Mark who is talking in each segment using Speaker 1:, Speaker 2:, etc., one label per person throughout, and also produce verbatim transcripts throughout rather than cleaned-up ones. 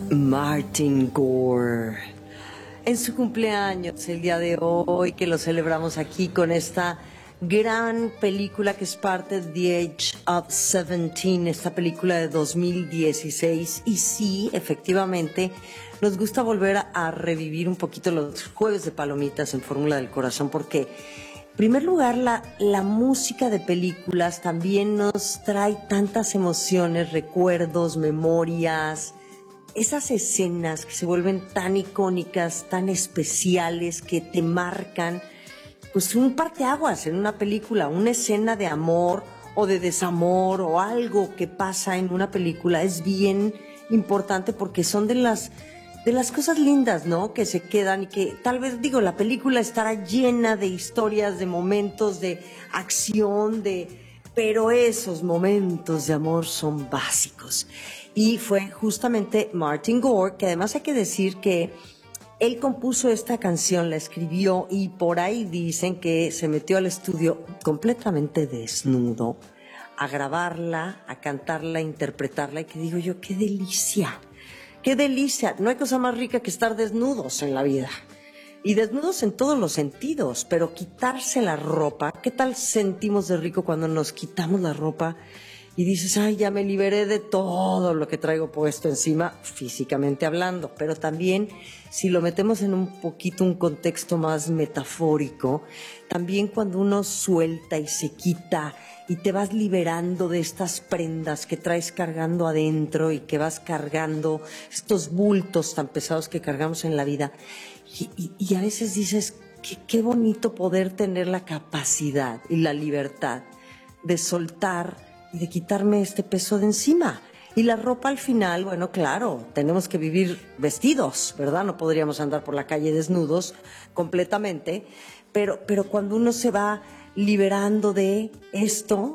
Speaker 1: Martin Gore. En su cumpleaños, el día de hoy, que lo celebramos aquí con esta gran película que es parte de The Age of diecisiete, esta película de dos mil dieciséis. Y sí, efectivamente, nos gusta volver a, a revivir un poquito los jueves de palomitas en Fórmula del Corazón, porque, en primer lugar, la, la música de películas también nos trae tantas emociones, recuerdos, memorias, esas escenas que se vuelven tan icónicas, tan especiales, que te marcan, pues un parteaguas en una película, una escena de amor o de desamor o algo que pasa en una película es bien importante porque son de las de las cosas lindas, ¿no? Que se quedan y que tal vez, digo, la película estará llena de historias, de momentos, de acción, de pero esos momentos de amor son básicos. Y fue justamente Martin Gore, que además hay que decir que él compuso esta canción, la escribió y por ahí dicen que se metió al estudio completamente desnudo a grabarla, a cantarla, a interpretarla, y que digo yo, qué delicia, qué delicia. No hay cosa más rica que estar desnudos en la vida. Y desnudos en todos los sentidos, pero quitarse la ropa, ¿qué tal sentimos de rico cuando nos quitamos la ropa y dices, ay, ya me liberé de todo lo que traigo puesto encima, físicamente hablando? Pero también, si lo metemos en un poquito un contexto más metafórico, también cuando uno suelta y se quita y te vas liberando de estas prendas que traes cargando adentro y que vas cargando estos bultos tan pesados que cargamos en la vida. Y, y, y a veces dices, qué, qué bonito poder tener la capacidad y la libertad de soltar y de quitarme este peso de encima. Y la ropa al final, bueno, claro, tenemos que vivir vestidos, ¿verdad? No podríamos andar por la calle desnudos completamente, pero, pero cuando uno se va liberando de esto,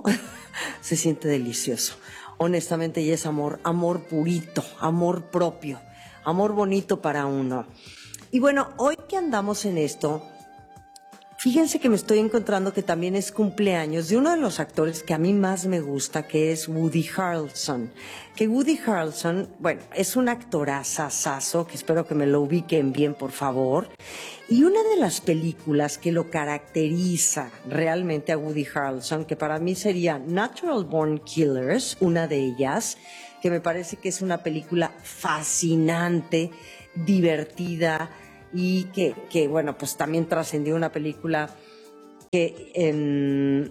Speaker 1: se siente delicioso. Honestamente, y es amor, amor purito, amor propio, amor bonito para uno. Y bueno, hoy que andamos en esto, fíjense que me estoy encontrando que también es cumpleaños de uno de los actores que a mí más me gusta, que es Woody Harrelson. Que Woody Harrelson, bueno, es un actorazazazo, que espero que me lo ubiquen bien, por favor. Y una de las películas que lo caracteriza realmente a Woody Harrelson, que para mí sería Natural Born Killers, una de ellas, que me parece que es una película fascinante, divertida, y que, que, bueno, pues también trascendió una película que en,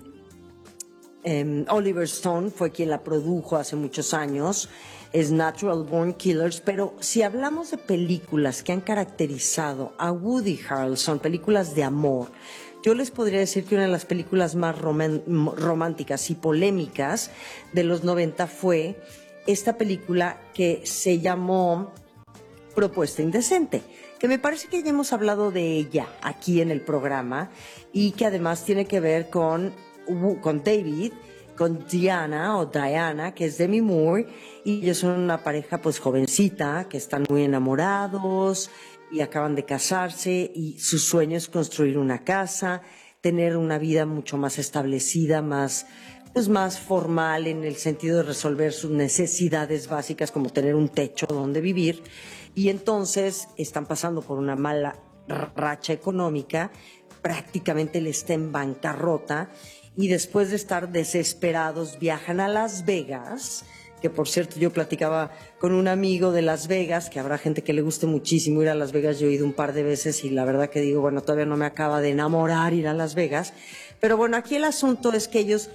Speaker 1: en Oliver Stone fue quien la produjo hace muchos años, es Natural Born Killers. Pero si hablamos de películas que han caracterizado a Woody Harrelson, películas de amor, yo les podría decir que una de las películas más rom- románticas y polémicas de los noventa fue esta película que se llamó Propuesta Indecente, que me parece que ya hemos hablado de ella aquí en el programa y que además tiene que ver con, con David, con Diana o Diana, que es Demi Moore, y ellos son una pareja pues jovencita, que están muy enamorados y acaban de casarse y su sueño es construir una casa, tener una vida mucho más establecida, más pues más formal en el sentido de resolver sus necesidades básicas como tener un techo donde vivir. Y entonces están pasando por una mala racha económica, prácticamente él está en bancarrota y después de estar desesperados viajan a Las Vegas, que por cierto yo platicaba con un amigo de Las Vegas, que habrá gente que le guste muchísimo ir a Las Vegas, yo he ido un par de veces y la verdad que digo, bueno, todavía no me acaba de enamorar ir a Las Vegas, pero bueno, aquí el asunto es que ellos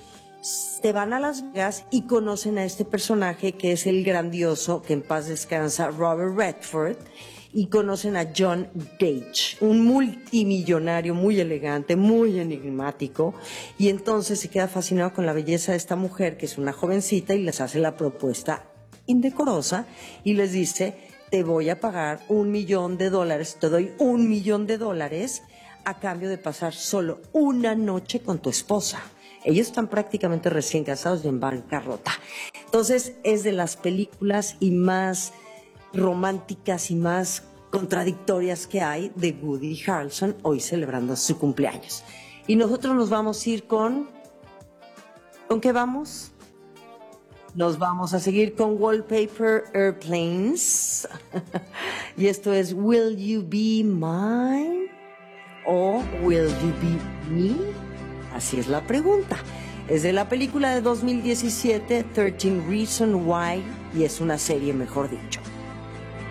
Speaker 1: se van a Las Vegas y conocen a este personaje que es el grandioso, que en paz descansa, Robert Redford, y conocen a John Gage, un multimillonario muy elegante, muy enigmático, y entonces se queda fascinado con la belleza de esta mujer, que es una jovencita, y les hace la propuesta indecorosa y les dice, te voy a pagar un millón de dólares, te doy un millón de dólares a cambio de pasar solo una noche con tu esposa. Ellos están prácticamente recién casados y en bancarrota. Entonces es de las películas y más románticas y más contradictorias que hay de Woody Harrelson, hoy celebrando su cumpleaños. Y nosotros nos vamos a ir con... ¿Con qué vamos? Nos vamos a seguir con Wallpaper Airplanes. Y esto es Will You Be Mine o Will You Be Me? Así es la pregunta. Es de la película de dos mil diecisiete, trece Reasons Why, y es una serie, mejor dicho.